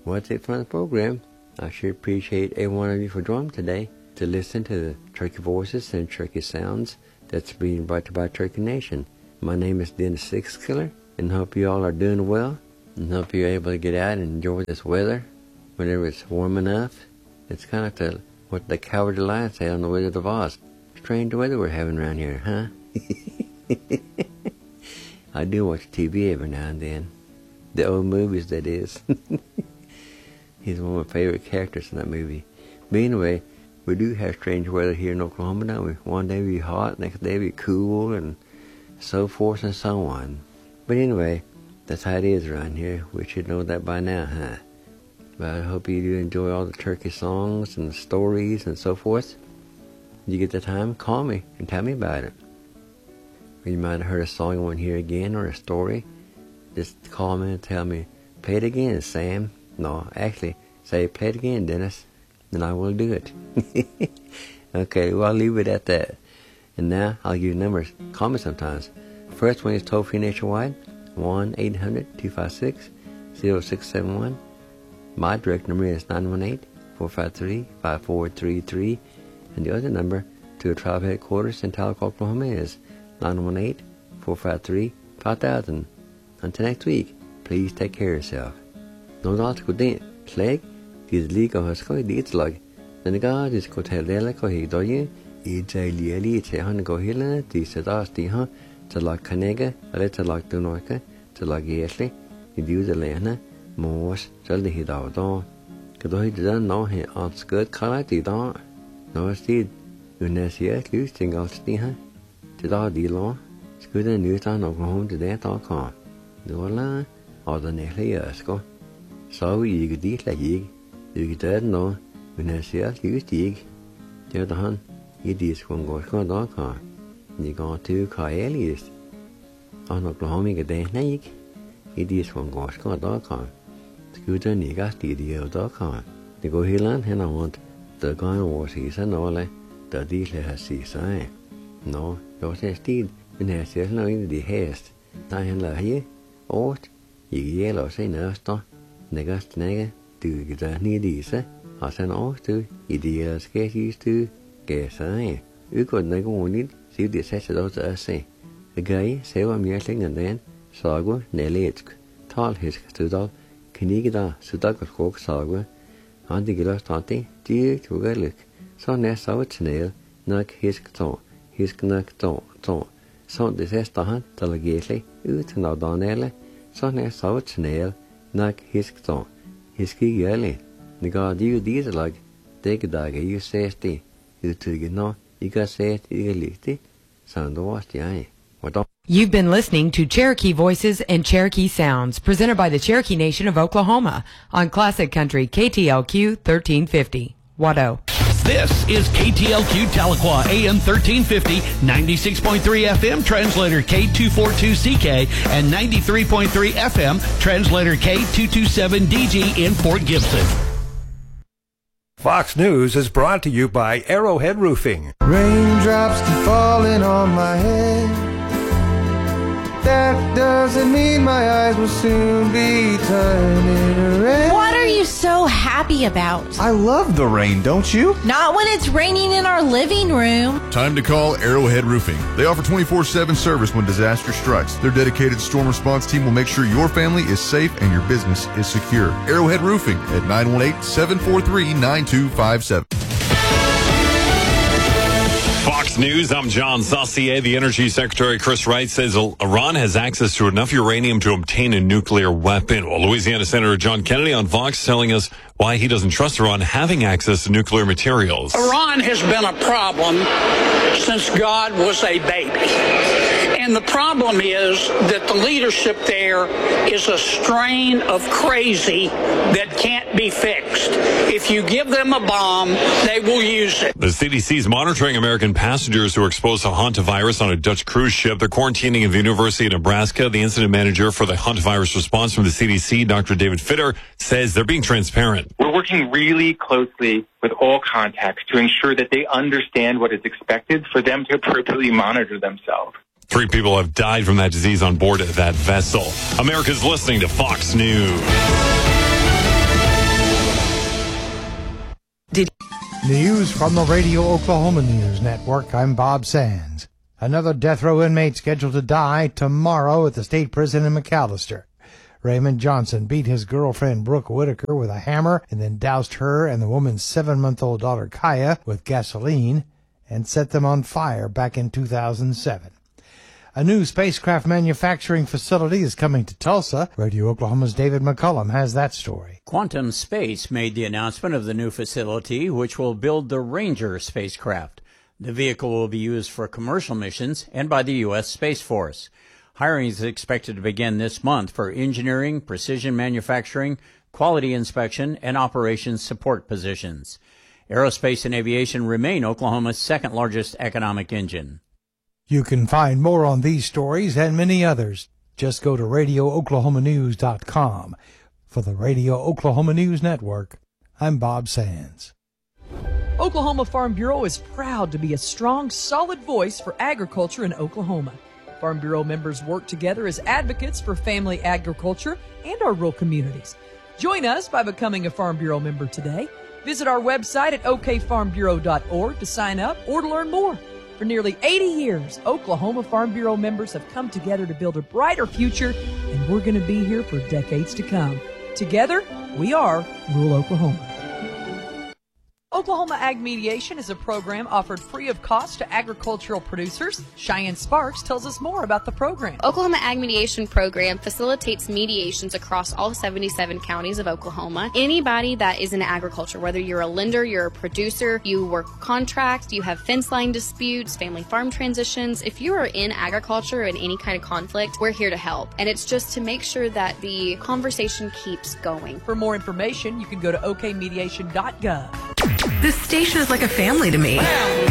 Well, that's it for the program. I sure appreciate every one of you for joining today to listen to the Turkey Voices and Turkey Sounds that's being brought to you by Turkey Nation. My name is Dennis Six Killer, and hope you all are doing well, and hope you're able to get out and enjoy this weather whenever it's warm enough. It's kind of like what the Cowardly Lion said on The Wizard of Oz. Strange weather we're having around here, huh? I do watch TV every now and then. The old movies, that is. He's one of my favorite characters in that movie. But anyway, we do have strange weather here in Oklahoma, don't we? One day we hot, next day we cool, and so forth and so on. But anyway, that's how it is around here. We should know that by now, huh? But I hope you do enjoy all the turkey songs and stories and so forth. When you get the time, call me and tell me about it. Or you might have heard a song you want to hear again or a story. Just call me and tell me, play it again, Sam. No, actually, say, play it again, Dennis. Then I will do it. Okay, well, I'll leave it at that. And now, I'll give you numbers. Call me sometimes. First one is toll-free nationwide, 1-800-256-0671. My direct number is 918-453-5433. And the other number to the tribe headquarters in Tahlequah, Oklahoma is 918-453-5000. Until next week, please take care of yourself. Nå da skal det slag, de liker å huske i ditt lag. Denne gang de skal til dele hva jeg døye, i deilige til han går hele, de setter de har til lag kanege, eller til lag dunøke, til lag gjeslig, i de lene, mors, selv det hit av da. Hva da hit den nå her anskudd kallet i dag. Nå sted, universitet lysting alt de har. Til da de lå, skulle den ut av noen hom til det da kan. Nå la, og den gjørsko. Så jeg dit la jeg. Jeg død nå, universitet lysting. Det er han, i de skoen går skal da kan. De går til hva elist. Og når du har meg det nei, i de skoen går skal da kan. Skulle den ikke at de gjør da kan. Det går hele hen og rundt. Det går over siden nå, eller det de har siden. Nå, jeg ser sted, men jeg ser nå inn i de hest. Da han la her, og jeg gjelder seg næste. Nægast nægge, du gør ned disse, og sen også i de skæstigste gæsser. Ukort nægge ordentligt, så de sætter dog til at se. Grej, sæver mere længere den, sago, nælætsk, talhisk, studal, knigda, sudakkerskog, sago. Han de gælder strætte, de tuggerlyk. Så næst av et snæl, nok hisk tå, hisk nok tå. Så det sæster han til at gæsle, uten af danele, så næst av et snæl, nok hisk tå. Hisk i gælde. Det gør de jo disse lag. Dække dager jo sæst det. Udtrykker nå, ikke sæst, ikke ligte. Sådan du også jeg. You've been listening to Cherokee Voices and Cherokee Sounds, presented by the Cherokee Nation of Oklahoma on Classic Country KTLQ 1350. Watto. This is KTLQ Tahlequah AM 1350, 96.3 FM, translator K242CK, and 93.3 FM, translator K227DG in Fort Gibson. Fox News is brought to you by Arrowhead Roofing. Raindrops keep falling on my head. That doesn't mean my eyes will soon be turning red. What are you so happy about? I love the rain, don't you? Not when it's raining in our living room. Time to call Arrowhead Roofing. They offer 24/7 service when disaster strikes. Their dedicated storm response team will make sure your family is safe and your business is secure. Arrowhead Roofing at 918-743-9257. Fox News, I'm John Saucier. The Energy Secretary Chris Wright says Iran has access to enough uranium to obtain a nuclear weapon. Well, Louisiana Senator John Kennedy on Fox telling us why he doesn't trust Iran having access to nuclear materials. Iran has been a problem since God was a baby. And the problem is that the leadership there is a strain of crazy that can't be fixed. If you give them a bomb, they will use it. The CDC is monitoring American passengers who are exposed to hantavirus on a Dutch cruise ship. They're quarantining at the University of Nebraska. The incident manager for the hantavirus response from the CDC, Dr. David Fitter, says they're being transparent. We're working really closely with all contacts to ensure that they understand what is expected for them to appropriately monitor themselves. 3 people have died from that disease on board that vessel. America's listening to Fox News. News from the Radio Oklahoma News Network. I'm Bob Sands. Another death row inmate scheduled to die tomorrow at the state prison in McAllister. Raymond Johnson beat his girlfriend Brooke Whitaker with a hammer and then doused her and the woman's 7-month-old daughter Kaya with gasoline and set them on fire back in 2007. A new spacecraft manufacturing facility is coming to Tulsa. Radio Oklahoma's David McCullum has that story. Quantum Space made the announcement of the new facility, which will build the Ranger spacecraft. The vehicle will be used for commercial missions and by the U.S. Space Force. Hiring is expected to begin this month for engineering, precision manufacturing, quality inspection, and operations support positions. Aerospace and aviation remain Oklahoma's second largest economic engine. You can find more on these stories and many others. Just go to RadioOklahomaNews.com. For the Radio Oklahoma News Network, I'm Bob Sands. Oklahoma Farm Bureau is proud to be a strong, solid voice for agriculture in Oklahoma. Farm Bureau members work together as advocates for family agriculture and our rural communities. Join us by becoming a Farm Bureau member today. Visit our website at okfarmbureau.org to sign up or to learn more. For nearly 80 years, Oklahoma Farm Bureau members have come together to build a brighter future, and we're going to be here for decades to come. Together, we are Rural Oklahoma. Oklahoma Ag Mediation is a program offered free of cost to agricultural producers. Cheyenne Sparks tells us more about the program. Oklahoma Ag Mediation Program facilitates mediations across all 77 counties of Oklahoma. Anybody that is in agriculture, whether you're a lender, you're a producer, you work contract, you have fence line disputes, family farm transitions, if you are in agriculture in any kind of conflict, we're here to help. And it's just to make sure that the conversation keeps going. For more information, you can go to okmediation.gov. This station is like a family to me.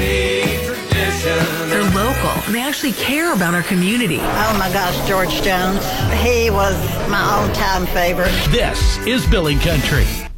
They're local, and they actually care about our community. Oh my gosh, George Jones. He was my all-time favorite. This is Billy Country.